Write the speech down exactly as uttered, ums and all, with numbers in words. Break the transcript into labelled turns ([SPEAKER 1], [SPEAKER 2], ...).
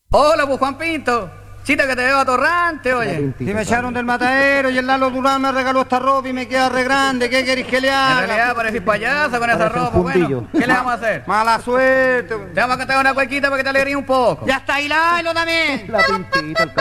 [SPEAKER 1] Hola, pues Juan Pinto. Chita que te veo atorrante, oye.
[SPEAKER 2] Si me echaron del matadero y el Lalo Durán me regaló esta ropa y me queda re grande, ¿qué queréis que le haga?
[SPEAKER 1] En realidad parecís payaso con esa ropa, bueno. ¿Qué le vamos a hacer?
[SPEAKER 2] Mala suerte.
[SPEAKER 1] Te vamos a cantar una cuequita para que te alegríes un poco.
[SPEAKER 2] Ya está, y la bailo también.
[SPEAKER 3] La pintita, el